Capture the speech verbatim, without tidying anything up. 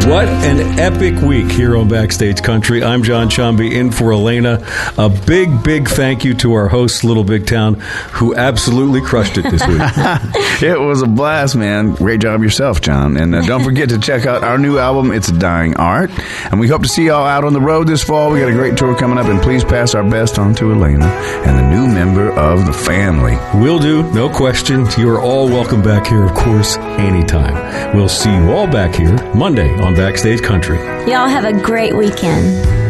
What an epic week here on Backstage Country. I'm John Chomby in for Elena. A big, big thank you to our host, Little Big Town, who absolutely crushed it this week. It was a blast, man. Great job yourself, John. And uh, don't forget to check out our new album, It's a Dying Art. And we hope to see y'all out on the road this fall. We got a great tour coming up. And please pass our best on to Elena and the new member of the family. Will do, no question. You are all welcome back here, of course, anytime. We'll see you all back here Monday on Backstage Country. Y'all have a great weekend.